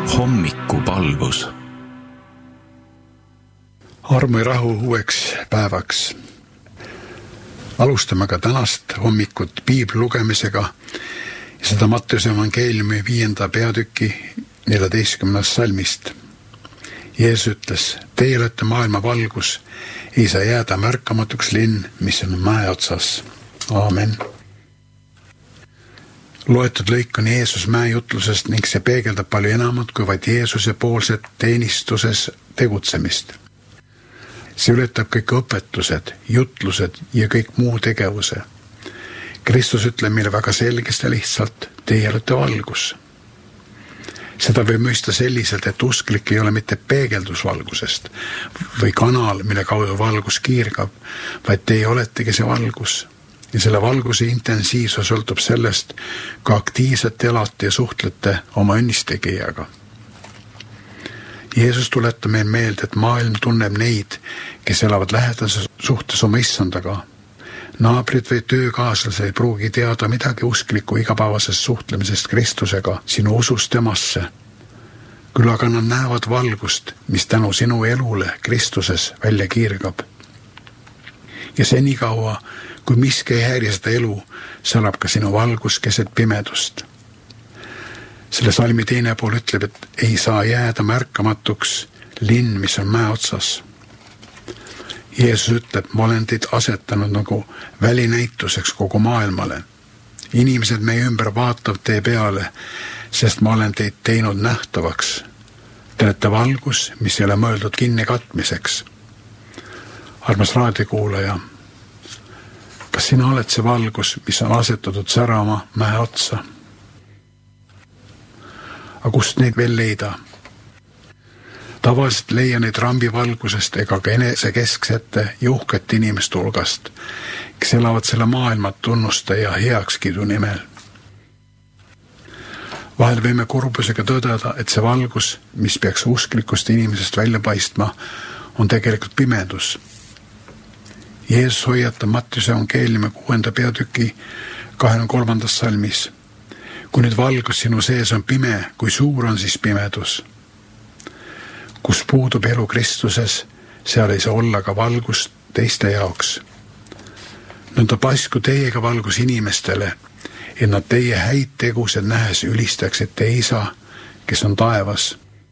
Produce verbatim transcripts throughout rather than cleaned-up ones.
Hommikupalvus. Armu ja rahu uueks päevaks. Alustame ka tänast hommikut piibli lugemisega ja seda Matteuse evangeeliumi viienda peatüki neljateistkümnendast salmist. Jeesus ütles, teie olete maailma valgus, ei saa jääda märkamatuks linn, mis on mäe otsas. Aamen. Loetud lõik on Jeesus mäejutlusest ning see peegeldab palju enamat kui vaid Jeesuse poolset teenistuses tegutsemist. See ületab kõik õpetused, jutlused ja kõik muu tegevuse. Kristus ütleb meile väga selgesti ja lihtsalt, teie olete valgus. Seda võib mõista selliselt, et usklik ei ole mitte peegeldusvalgusest või kanal, mille kaudu valgus kiirgab, vaid teie oletegi see valgus. Ja selle valguse intensiivsus sõltub sellest, kui aktiivselt elate ja suhtlete oma õnnistegijaga. Jeesus tuletab meil meelde, et maailm tunneb neid, kes elavad lähedases suhtes oma issandaga. Naabrid või töökaaslased ei pruugi teada midagi uskliku igapäevasest suhtlemisest Kristusega, sinu usust temasse. Küll aga nad näevad valgust, mis tänu sinu elule Kristuses välja kiirgab. Ja see nii kaua, kui miski ei häiri seda elu, salab ka sinu valgus keset pimedust. Selle salmi teine pool ütleb, et ei saa jääda märkamatuks linn, mis on mäe otsas. Jeesus ütleb, ma olen teid asetanud nagu välinäituseks kogu maailmale. Inimesed meie ümber vaatavad teie peale, sest ma olen teid teinud nähtavaks. Te olete valgus, mis ei ole mõeldud kinni katmiseks. Armas raadiokuulaja, kas sina oled see valgus, mis on asetatud särama mäe otsa? Aga kust neid veel leida? Tavaliselt leia neid rambivalgusest ega ka enesekesksete ja uhkete inimeste hulgast, kes elavad selle maailma tunnusta ja heakskiidu nimel. Vahel võime kurbusega tõdeda, et see valgus, mis peaks usklikust inimesest välja paistma, on tegelikult pimedus. Jeesus hoiatab Matteuse evangeeliumi kuuenda peatüki kahekümne kolmandas salmis. Kui nüüd valgus sinu sees on pime, kui suur on siis pimedus? Kus puudub elu Kristuses, seal ei saa olla ka valgust teiste jaoks. Nõnda paisku teiega valgus inimestele, et nad teie häid tegused nähes ülistaksid teie isa, kes on taevas.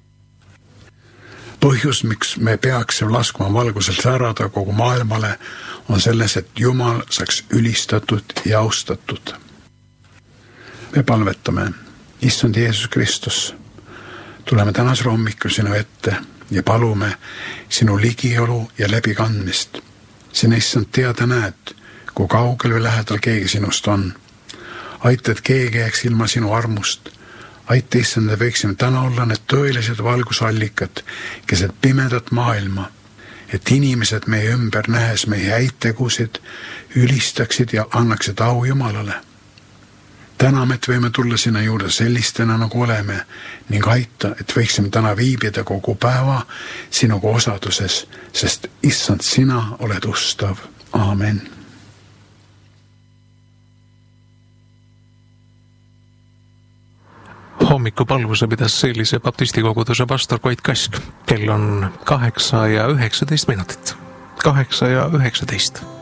Põhjus, miks me peaksime laskuma valguselt särada kogu maailmale, on selles, et Jumal saaks ülistatud ja austatud. Me palvetame, issand Jeesus Kristus, tuleme tänase hommikul sinu ette ja palume sinu ligiolu ja läbikandmist. Sina issand teada näed, kui kaugel või lähedal keegi sinust on. Aita, et keegi jääks ilma sinu armust. Aita issand, et võiksime täna olla need tõelised valgusallikad, keset pimedat maailma, et inimesed meie ümber nähes meie häid tegusid, ülistaksid ja annaksid au Jumalale. Täname, et võime tulla sinna juurde sellistena, nagu oleme, ning aita, et võiksime täna viibida kogu päeva sinuga osaduses, sest issand, sina oled ustav. Aamen. Hommikupalvuse pidas sellise baptistikoguduse pastor Koit Kask. Kell on kaheksa ja üheksateist minutit. Kaheksa ja üheksateist.